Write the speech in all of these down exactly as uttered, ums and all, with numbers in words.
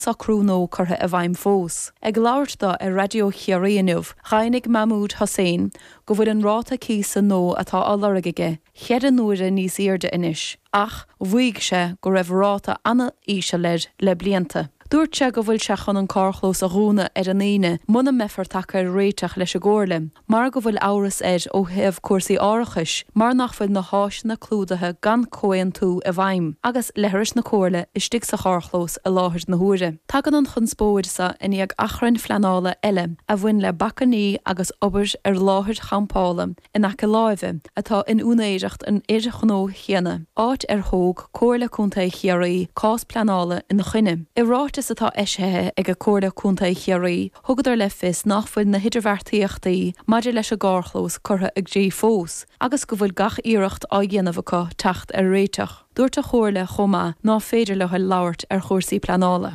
sa crúnó chutha a bhaim fós. Ag láirta a radio chiaríanmh, Chainig Mahmoud Hussein, go bhfuil an ráta cí san nó atá alaragaige, chead an nuaire níos irde inis, ach bhuaig sé go raibh ráta anna íse leid le blianta. Dúirt sé go bhfuil se chun an cárchlós a rúna ar an éine muna mefar take réiteach leis a ggóirlim, mar go bhfuil áras ed ó heh cuasaí áirithis, mar nach bhfuil na háisina clúdathe gan cóan tú a bhaim, agus lehiris na cóirle is stig sa cárchlós a láthir na huaire. Tagan an chun spóid sa in ag achrann flanála eile a bhain le bacaní agus obair ar láthir champálam in acha láimhe atá in únéireacht an éidirchnó chéana, áit ar thóg cóirle cúnta chiaaraí cás planála in na chuine. I ráta atá eisithe ag a cóirle cúnta chiaaraí, thugad ar le fis nach bhfuil na hidirmhartaíochtaí maidir leis a gárchlós curtha ag dé fós, agus go bhfuil gach iireacht á dhéanamh acu teacht ar réiteach. Dúirt a chóirle chomá ná féidir le labhairt ar chóirsaí planála.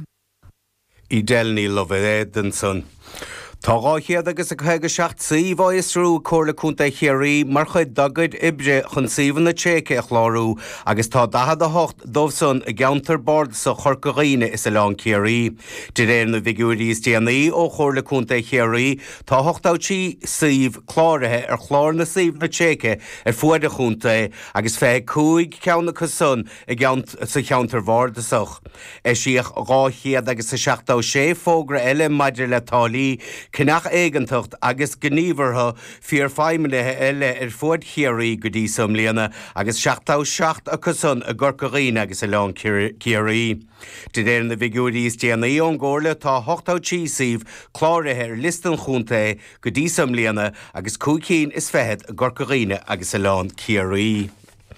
I delní lo bheith den son. Tá gáchéad agus a chuige seacht saí bhaisrú cóirle cúnta chiaaraí mar chuid dagad ibre chun saomhan na Tséice a chlárú agus tá dahad a hocht dómhson a geantar bord sa chorcaghine is a lán chiaaraí. De réir na bhigúirí is déanaí ó cóirle cúnta chiaaraí tá hochtáiltí saomh chláirithe ar chlár na saomh na Tséice ar fuaid a chúnta agus fé cúig ceanna cosson a geant sa cheantar bord asach. É síoch gáchéad agus sa seachtá sé fógra eile maidir le tálaí Cynach éigentocht agus gníomhartha fíor feimimethe eile ar fuad chiaaraí go dtí somlíana agus seachtá seacht a cosson a gcorcaghine agus a lán chiaaraí. De réir na bhigúirí is déanaí ón ggóirle tá hochtáiltí saomh chláirithe ar listan chúnta go dtí somlíana agus cúcín is fethead a gcorcaghine agus a lán chiaaraí.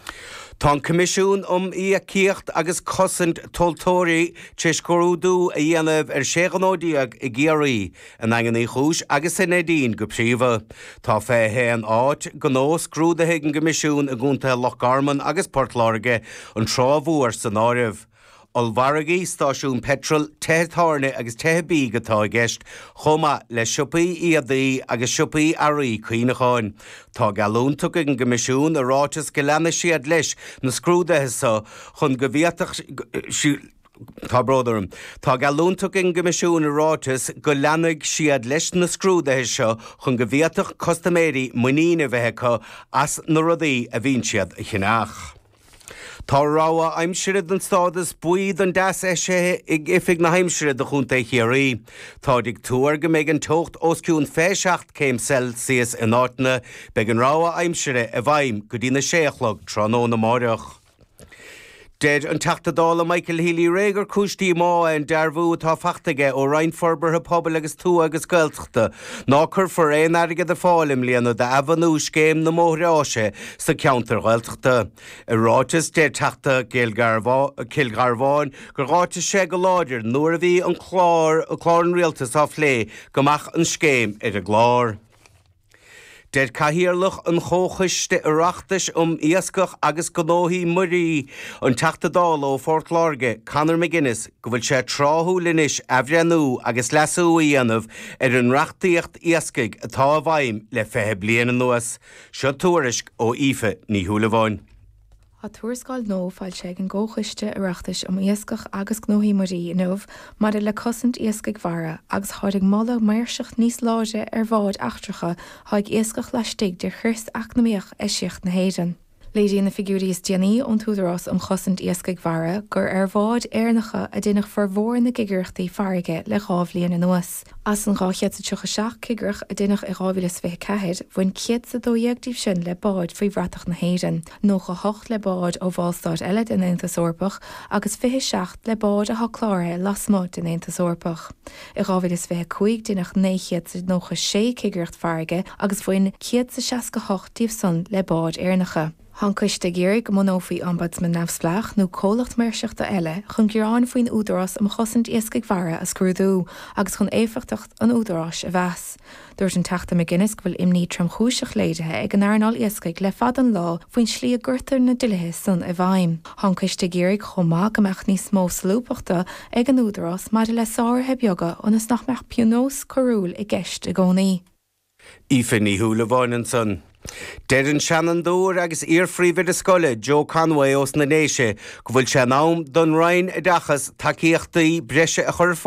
Tá comisiún um í a cíocht agus cosint toltóirí teiscurúdú a dhéanamh ar séganódiaag i ggéirí an angan í chúis agus in édín go príomha. Tá fé an áit go nós grúdathe an comisiún a gúnta Loch Garman agus Portláirge an trámhúir san áireamh. Olvaragaí stáisiún petrol téthárne agus téthbí gotá gceist chuma le siúpaí iadaí agus siúpaí airí cuoinecháin. Tá galúnta an gomisiún a rátas go leanna siad leis na scrúdathe sa chun go bhíoteach Tá brodarm. Tá galúnta an gomisiún a rátas go leannaigh siad leis na scrúdathe seo chun go bhíoteach costaméirí muína bheitcha as na rudaí a bhíonn siad a chinách. Tá ráha aimsiad an stádas buíd an deas éise ag ifig na heimsiad a chunta chiaaraí. Tá dig túair go méid an tocht osciún féiseacht céim Celsius in áitna beag an ráha aimsiad a bhaim go dtí na séachlog tránó na máireach. Dead an taachtadála Michael Healy réigur cúistí má an dearbhú tá fachtaige ó reinforbartha pobl agus tú agus gailteachta ná chur for éon aige de fálim líana de abhanú scéim na móthráise sa ceantar gailteachta. I rátas de teachta Kilgarváin gur rátas sé go láidir nuair a bhí an chlár a chlárin rialtas á phlé gomach an scéim ar a glár. Dead cahiarlach an chóchaiste ireachtas um iascach agus gonóí muí an tachtadál ó Fort Lárge, Conor McGuinness, go bhfuil sé tráthú linis abhreanú agus leasú dhéanamh ar an reachtaíocht iascaig atá bhaim le fethe bliana nuas, seo tuairisc ó Ife ní thuúlaháin. Tá tuairiscáil nó fáil sé an ggóchaiste ireachtas am iascach agus gnóí marí nómh mar le cosint iascaig mhara agus tháinig mála mairseach níos láide ar bhád achtracha tháig iascach leistigh de chust eacnamaíoch éiseacht na héireann. Léidir na figúrí is déanaí ón túdarás am chosint iascaig mhara gur ar bhád éarnacha a duine formhór na gigirchtaí farige le gábhlíon an nuas. As an gáchead sa tucha seach cigirch a duine i gábhilas fé cehead bhain ciad sa dóhéagtíh sin le báid faoi bhratach na héireann, nó go hocht le báid ó bháilstáid eile in Aontas Orpach agus fiche seacht le báid a thachláire lasmód in Aontas Orpach. I gábhilas fé chuig duineach néchiad sa nócha sé cigircht farige agus bhain ciad sa seaca hochtíobh son le báid éarnacha. Hancuiste géirigh go mónófaí ombudsman nefsplach nó cólacht mairseachta eile chun gurán faoin údarás am chosint iascaig mhara a scrúdú agus chun éifeachtacht an údarás a bheas. Dúirt an teachta McGuinness go bhfuil imní tramchúiseach léidethe ag an airnáil iascaig le fad an lá faoin slí a gcuirtar na duilethe san a bhaim. Hancuiste géirigh chomá gomeach níos mó slúpachta ag an údarás mar le sáirthe beaga ónas nach meach pianós choúil i gceist a gcónaí. Ífinní húla bháin san. Dean Shannon dúr agus iarfríomhid a scoile Joe Conway os na néise go bhfuil se nám don rain a dachas takeíochtaí breise a chur